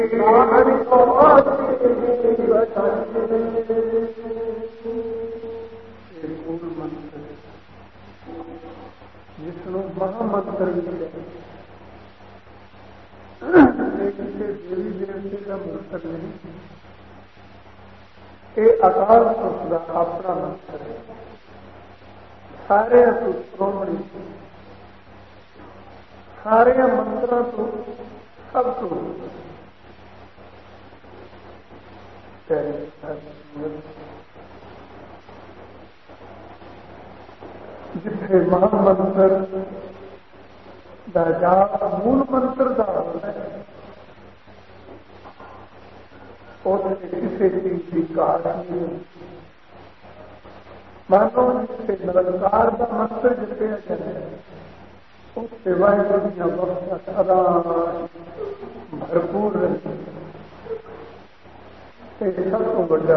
जिसको महामंत्र भी है, देवी देवते का मंत्र नहीं, ये अकाल पुरुष का अपना मंत्र है। सारे श्रोमणी, सारे मंत्र तो सब तो जिथे महामंत्र का जाप मूल मंत्र का होता है, उससे किसी चीज की काट नहीं। मानो जिससे निरंकार का मंत्र जपया जाए, उससे वाहिगुरु की अवस्था सदा भरपूर रहती है। सबको बड़ा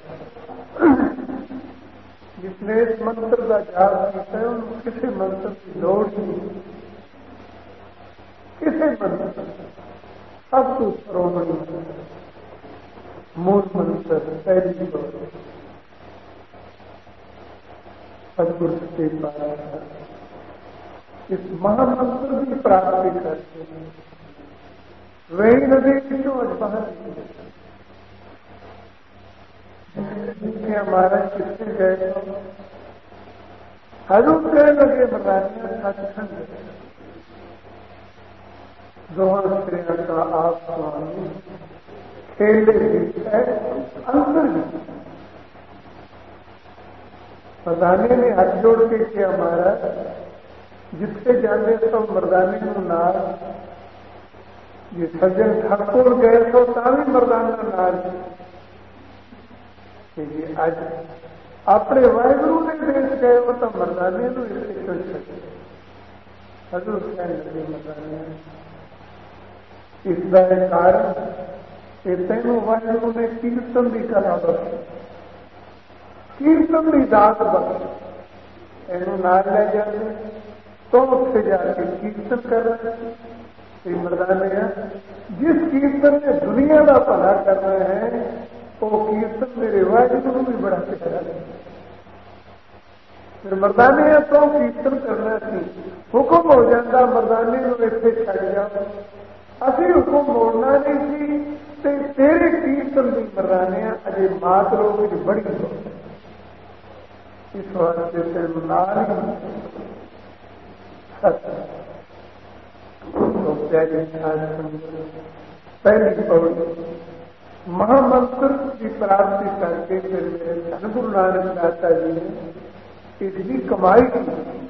जिसने इस मंत्र का जाप किया है, उनको किसी मंत्र की लोड़ नहीं, किसी मंत्र सब कुछ श्रोमणी मूल मंत्र पहली बात सदगुरु से पाया। इस महामंत्र की प्राप्ति करते हैं, वही नदी क्यों बाहर हमारा किससे गए तो हजूर कहने लगे बताने सत्संग दोहा स्त्रियों का आप स्वामी खेले अंतर मर्दाने ने हाथ जोड़ के किया हमारा जिससे जाने तो मर्दाने को नार ये सज्जन ठाकुर गए तो तावी मर्दाना नार आज अपने वाहिगुरु ने देश गए हो तो मर्दाने तो इसे क्यों सके हजूर कहने लगे मर्दाने इसका कारण तेनों वाहिगुरु ने कीर्तन भी करा बख्श कीर्तन भी दात बख्श तेनों नार ले जाते तो उससे जाके कीर्तन कर रहे हैं। मर्दाने जिस कीर्तन में दुनिया का भला कर रहे हैं वो कीर्तन मेरे वाहिगुरु भी बड़ा प्यारा है। फिर मर्दाने तो कीर्तन करना सी हुक्म हो जाता मर्दाने को इतने छड़ जाओ असी हुक्म मोड़ना नहीं सी ते तेरे कीर्तन की मर्दाने अजे मात लोग बड़ी हो इस वास्ते तेन नाल तो पहली पौड़ी महामंत्र की प्राप्ति करके फिर मेरे धन गुरु नानक दाता जी ने इसकी कमाई की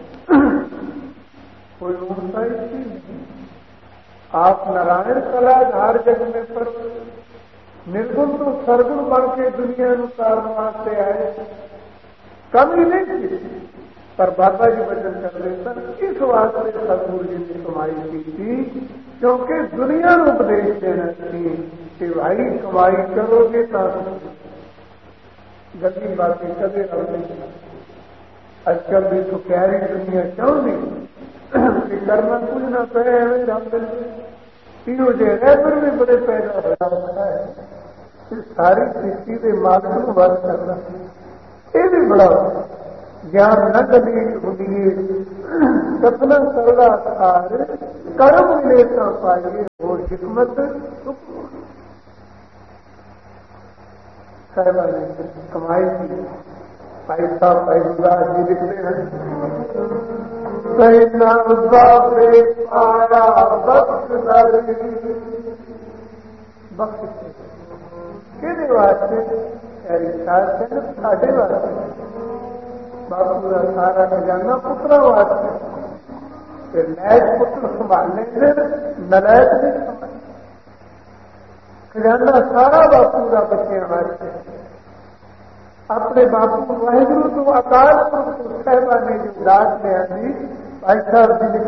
कोई ऊंचा इसकी नहीं। आप नारायण कला हर जग में पर निर्गुण तो सरगुण बन के दुनिया उतारने वास्ते आए कमी नहीं की पर बाबा जी वचन कर देता इस वास्ते सदगुरु जी ने कमाई की थी क्योंकि दुनिया को उपदेश देना चाहिए कि भाई कमाई करोगे तो गंदी बातें कदे नहीं। आजकल भी तो प्यारी दुनिया क्यों नहीं कि करना कुछ ना कहे तीनों जगह पर भी बड़े पैदा होता है इस सारी सृष्टि के मालिक को वर्ग करना ये भी बड़ा ज्ञान न गली होगी सपना सरला सार कर्म मिले तो पाइए और हिकमत साहिबा ने कमाई की पैसा पैसा जी लिखते हैं पैसा बापे पाया बख्श कि वास्ते साढ़े वास्ते बापू का सारा खजाना पुत्रा वास्ते फिर नैक पुत्र संभालने से नलैक नहीं संभाल खजाना सारा बापू का बच्चे वास्ते अपने बापू वाहिगुरु तो अकाल पुरुष साहिबा ने जो दात में आती भाई साहब जी